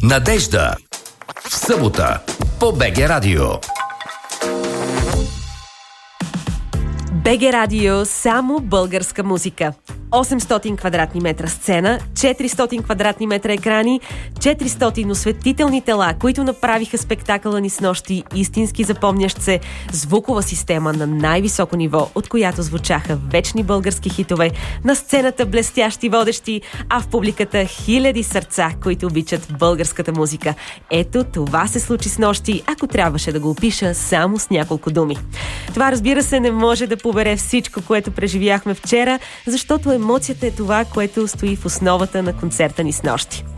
Надежда. В събота по БГ Радио. БГ Радио, само българска музика. 800 квадратни метра сцена, 400 квадратни метра екрани, 400 осветителни тела, които направиха спектакъла ни снощи истински запомнящ се, звукова система на най-високо ниво, от която звучаха вечни български хитове, на сцената блестящи водещи, а в публиката хиляди сърца, които обичат българската музика. Ето това се случи снощи, ако трябваше да го опиша само с няколко думи. Това, разбира се, не може да побере всичко, което преживяхме вчера, защото емоцията е това, което стои в основата на концерта ни снощи.